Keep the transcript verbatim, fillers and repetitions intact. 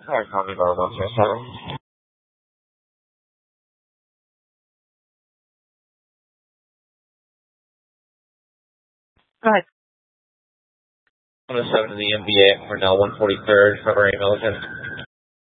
Sorry, call me bar one zero seven. Go ahead. one oh seven to the M B A at Cornell, one forty-third, February Milligan.